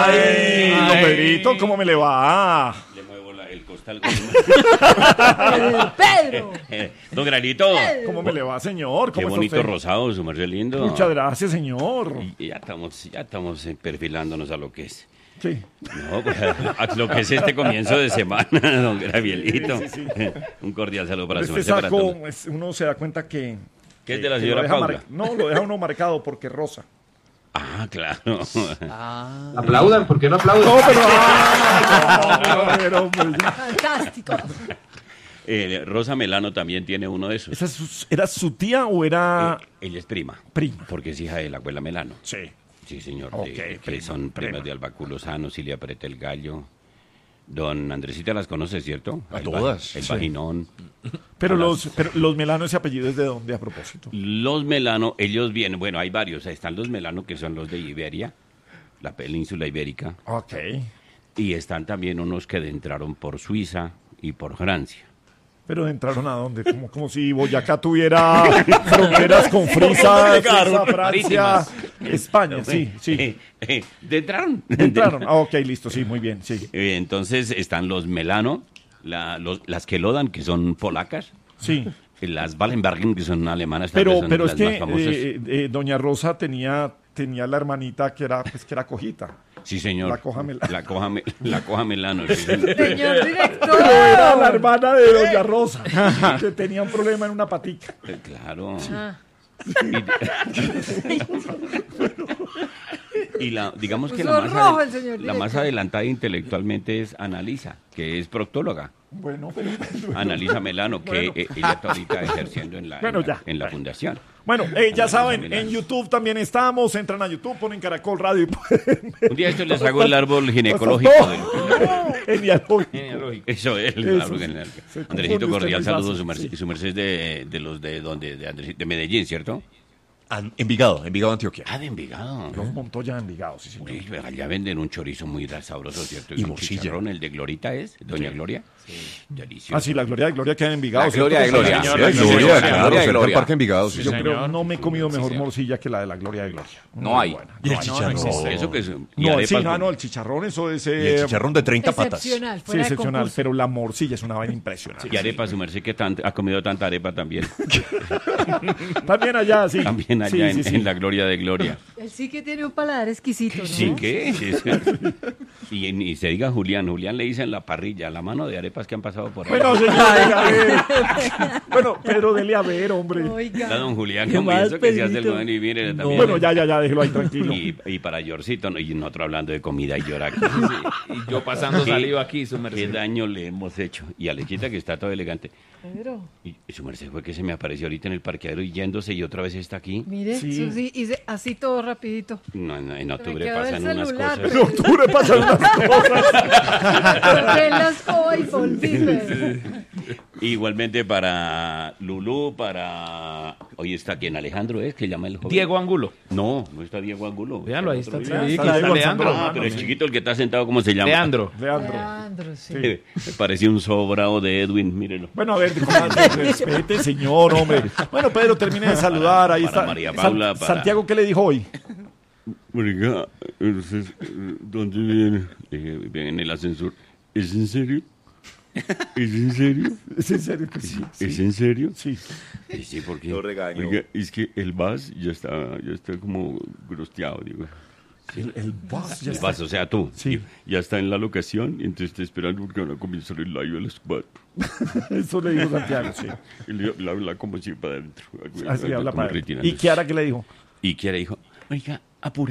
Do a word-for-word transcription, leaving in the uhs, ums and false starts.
Ay, don Pedrito, ¿cómo me le va? Le muevo la, el costal. Pedro. Don Granito. ¿Cómo me le va, señor? Qué ¿Cómo bonito está usted? rosado, su merced lindo. Muchas gracias, señor. Y ya estamos, ya estamos eh, perfilándonos a lo que es. Sí. No, pues, a lo que es este comienzo de semana, don Gabrielito. Sí, sí, sí. Un cordial saludo para su Este merced. Para saco, todos. es- uno se da cuenta que... ¿Qué es de la que señora lo deja Paula? mar- No, lo deja uno marcado porque es rosa. Ah, claro. Aplaudan, ¿por qué no aplaudan? No, pero... ah, pero, pues, ya. Fantástico. Eh, Rosa Melano también tiene uno de esos. ¿Esa es su- ¿Era su tía o era...? Eh, ella es prima. Prima. Porque es hija de la abuela Melano. Sí. Sí, señor. Ok, de- que prima, son prima. primas de Albacu Lozano, Cilia Preta el Gallo. Don Andresita las conoce, ¿cierto? A El todas, va- El sí. vaginón. Pero A los, las- pero los Melano, ese apellido es de dónde a propósito. Los Melano, ellos vienen, bueno, hay varios. Están los Melano, que son los de Iberia, la península ibérica. Ok. Y están también unos que entraron por Suiza y por Francia. Pero entraron a dónde, como, como si Boyacá tuviera fronteras con Frisa, Frisa, Francia, España, sí, sí. Eh, eh, de entraron. Entraron. Ah, ok, listo, sí, muy bien, sí. Eh, Entonces están los Melano, la- los- las Kelodan, que son polacas, Sí. y las Wallenbergen, que son alemanas, tal Pero, vez son pero es las que más famosas. eh, eh, doña Rosa tenía, tenía la hermanita que era, pues, que era cojita. Sí, señor. la coja Melano. La coja, me- la coja Melano. sí, señor. Señor director. Pero era la hermana de doña Rosa, que tenía un problema en una patica. Eh, Claro. Ah. Y, y la, digamos que Puso la más, rojo adel- el señor la más director. adelantada intelectualmente es Analisa, que es proctóloga. Bueno, pero... Analisa Melano, que Bueno. eh, ella está ahorita ejerciendo en la, Bueno, en la, ya. en la fundación. Bueno, eh, ya Analisa saben, Melano. en YouTube también estamos. Entran a YouTube, ponen Caracol Radio y pueden ver. Un día esto les hago el árbol No, ginecológico. del- genealógico. Eso es el Eso, árbol sí. genealógico. Se Andresito, confunde cordial usted muy saludos. Su fácil, merced, sí. su merced es de, de los de donde, de, Andres- de Medellín, ¿cierto? An- Envigado, Envigado, Antioquia. Ah, de Envigado. Los Montoya Envigado, sí, señor. Uy, allá venden un chorizo muy sabroso, ¿cierto? Y un morcilla. chicharrón, el de Glorita es, Doña Gloria. Sí. Delicioso. Ah, sí, la Gloria de Gloria queda en Envigado. La ¿cierto? Gloria de Pues, Gloria. señor, Sí, la hay Gloria de Gloria, Gloria. claro, Gloria de cerca del Gloria. Parque Envigado, sí, Yo señor. creo no me he comido mejor morcilla que la de la Gloria de Gloria. No Muy hay. buena, Y el no hay. chicharrón. Eso que es. y No, sí, arepas no, con- no, el chicharrón, eso es... Y eh, el chicharrón de treinta patas. Excepcional. Sí, Fuera de excepcional, concurso. pero la morcilla es una vaina impresionante. Y arepa, su merced que tan- ha comido tanta arepa también. También allá, sí. También allá Sí, en, sí, sí. en la Gloria de Gloria. Él sí que tiene un paladar exquisito, ¿no? Sí, ¿qué? Sí, sí. Y, y se diga Julián. Julián le dicen la parrilla, la mano de arepas que han pasado por ahí. Bueno, señor, dele a ver. Bueno, Pedro, dele a ver, hombre. Está Oiga. don Julián, ¿Qué como más, eso que se hace el Pedrito? bueno y mire también. Bueno, ya, ya, ya, déjelo ahí tranquilo. Y, y para Yorcito, no, y nosotros hablando de comida y llorar. Y yo pasando ¿Qué- saliva aquí, su ¿Qué merced. daño le hemos hecho? Y Alejita, que está todo elegante. Pedro, Y, y su merced fue que se me apareció ahorita en el parqueadero y yéndose y otra vez está aquí. mire, Sí. su- sí, y se- así todo rapidito. No, no, en octubre quedó pasan el unas celular, cosas. En octubre pasan unas cosas. Porque él las hoy volví. Igualmente para Lulú, para... Hoy está quien Alejandro es, que llama el joven. Diego Angulo. No, no está Diego Angulo. Véanlo, ahí está otro atrás. día. Sí, aquí está Diego Leandro. Alzando la Ah, pero el sí. chiquito, el que está sentado, ¿cómo se llama? Leandro. Leandro. Leandro, sí. Eh, me parecía un sobrado de Edwin, mírenlo. Bueno, a ver, comandante, respete, señor, hombre. Bueno, Pedro, termine de saludar. Ahí Para está. María San- Paula, para- Santiago, ¿qué le dijo hoy? Oiga, entonces, ¿dónde viene? Dije, viene en el ascensor. ¿Es en serio? ¿Es en serio? ¿Es en serio que sí? ¿Es en serio? Sí. Sí, sí, porque... Lo regañó. Oiga, es que el vas ya está, ya está como grosteado, digo. El, el boss ya El está. vas, o sea, tú. Sí. Ya está en la locación y entonces está esperando porque van a comenzar el live a las cuatro. Eso le dijo Santiago, sí. Y le, le habla como si para adentro. Así habla como para él. retirándose. ¿Y Kiara qué le dijo? Y Kiara dijo, oiga, apura.